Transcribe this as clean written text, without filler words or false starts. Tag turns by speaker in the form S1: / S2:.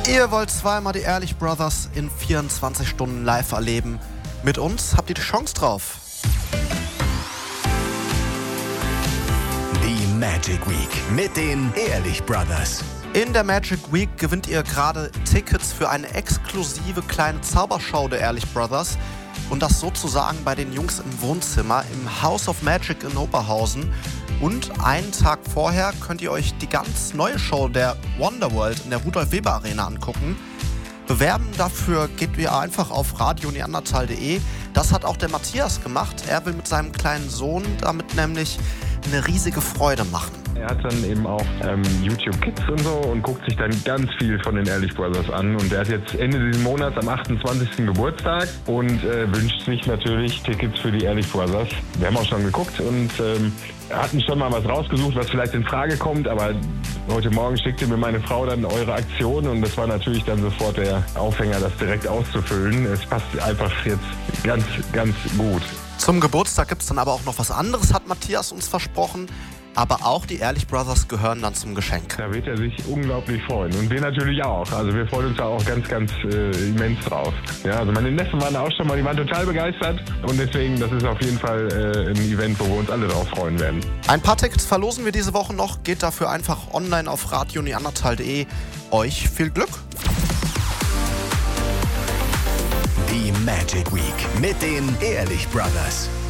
S1: Ihr wollt zweimal die Ehrlich Brothers in 24 Stunden live erleben. Mit uns habt ihr die Chance drauf.
S2: Die Magic Week mit den Ehrlich Brothers.
S1: In der Magic Week gewinnt ihr gerade Tickets für eine exklusive kleine Zaubershow der Ehrlich Brothers. Und das sozusagen bei den Jungs im Wohnzimmer im House of Magic in Oberhausen. Und einen Tag vorher könnt ihr euch die ganz neue Show der Wonderworld in der Rudolf-Weber-Arena angucken. Bewerben dafür geht ihr einfach auf radioneandertal.de. Das hat auch der Matthias gemacht. Er will mit seinem kleinen Sohn damit nämlich eine riesige Freude machen.
S3: Er hat dann eben auch YouTube Kids und so und guckt sich dann ganz viel von den Ehrlich Brothers an. Und er hat jetzt Ende dieses Monats am 28. Geburtstag und wünscht sich natürlich Tickets für die Ehrlich Brothers. Wir haben auch schon geguckt und hatten schon mal was rausgesucht, was vielleicht in Frage kommt. Aber heute Morgen schickte mir meine Frau dann eure Aktion und das war natürlich dann sofort der Aufhänger, das direkt auszufüllen. Es passt einfach jetzt ganz, ganz gut.
S1: Zum Geburtstag gibt es dann aber auch noch was anderes, hat Matthias uns versprochen. Aber auch die Ehrlich Brothers gehören dann zum Geschenk.
S3: Da wird er sich unglaublich freuen. Und wir natürlich auch. Also wir freuen uns da auch ganz, ganz immens drauf. Ja, also meine Neffen waren auch schon mal, die waren total begeistert. Und deswegen, das ist auf jeden Fall ein Event, wo wir uns alle drauf freuen werden.
S1: Ein paar Tickets verlosen wir diese Woche noch. Geht dafür einfach online auf radioneandertal.de. Euch viel Glück!
S2: Die Magic Week mit den Ehrlich Brothers.